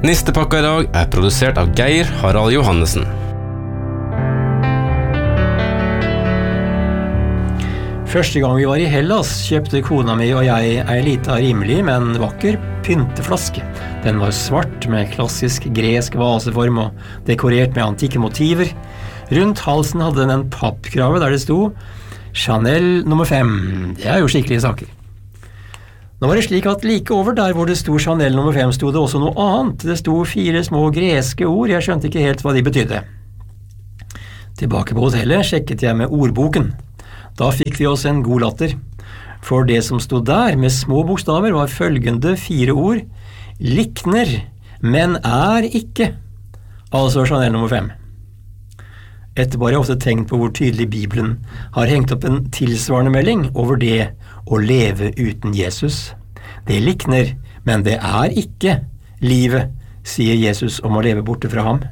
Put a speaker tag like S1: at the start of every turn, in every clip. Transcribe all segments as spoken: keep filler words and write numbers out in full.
S1: Nistepakka I dag er produsert av Geir Harald Johannessen.
S2: Første gang vi var I Hellas, kjøpte kona mi og jeg ei lita rimelig, men vakker pynteflaske. Den var svart med klassisk gresk vaseform og dekorert med antikke motiver. Rundt halsen hadde den en pappkrave der det sto Chanel nummer fem. Det er jo skikkelige saker. Nå var det slik at like over der hvor det sto Chanel nummer fem sto det også noe annet. Det sto fire små greske ord, jeg skjønte ikke helt hva de betydde. Tilbake på hotellet sjekket jeg med ordboken. Da fikk vi oss en god latter, for det som stod der med små bokstaver var følgende fire ord, likner, men er ikke, altså Chanel nummer fem. Etterpå har jeg ofte tenkt på hvor tydelig Bibelen har hengt opp en tilsvarende melding over det å leve uten Jesus. Det likner, men det er ikke livet, sier Jesus om å leve borte fra ham.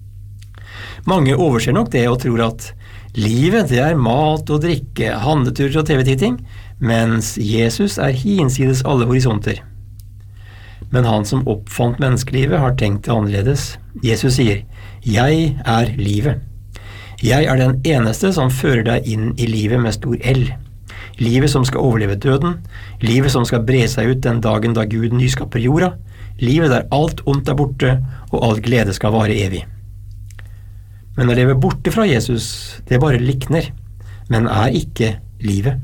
S2: Mange overser nok det og tror at livet det er mat og drikke, handleturer og tv-titting, mens Jesus er hinsides alle horisonter. Men han som oppfant menneskelivet har tenkt det annerledes. Jesus sier, jeg er livet. Jeg er den eneste som fører deg inn I livet med stor L. Livet som skal overleve døden, livet som skal bre seg ut den dagen da Gud nyskaper jorda, livet der alt ondt er borte og all glede skal vare evig. Men å leve borte fra Jesus, det bare likner, men er ikke livet.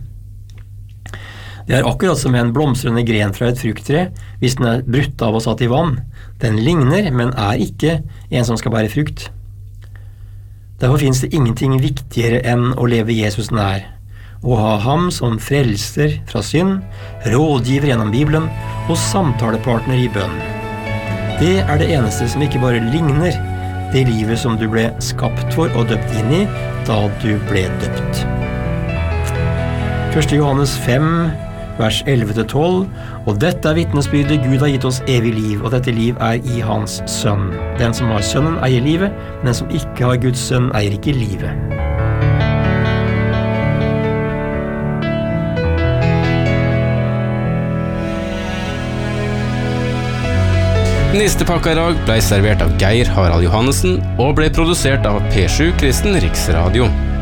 S2: Det er akkurat som en blomstrende gren fra et frukttre, hvis den er brutt av og satt I vann. Den ligner, men er ikke en som skal bære frukt. Derfor finnes det ingenting viktigere enn å leve Jesus nær, og ha ham som frelser fra synd, rådgiver gjennom Bibelen og samtalepartner I bønn. Det er det eneste som ikke bare ligner det livet som du ble skapt for og døpt inn I da du ble døpt. Første Johannes fem, vers elleve til tolv, og dette er vitnesbyrdet Gud har gitt oss evig liv, og dette liv er I hans sønn. Den som har sønnen eier livet, men den som ikke har Guds sønn eier ikke livet.
S1: Nistepakka I dag ble servert av Geir Harald Johannessen og ble produsert av P sju Kristen Riksradio.